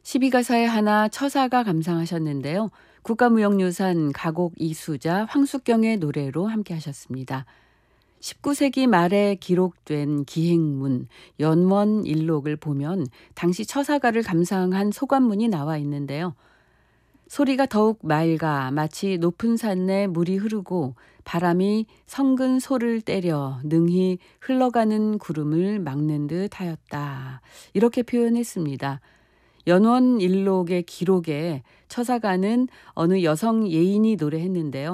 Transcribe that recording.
시비가사의 하나 처사가 감상하셨는데요. 국가무형유산 가곡 이수자 황숙경의 노래로 함께 하셨습니다. 19세기 말에 기록된 기행문 연원일록을 보면 당시 처사가를 감상한 소감문이 나와 있는데요. 소리가 더욱 맑아 마치 높은 산내 물이 흐르고 바람이 성근 소를 때려 능히 흘러가는 구름을 막는 듯 하였다. 이렇게 표현했습니다. 연원일록의 기록에 처사가는 어느 여성 예인이 노래했는데요.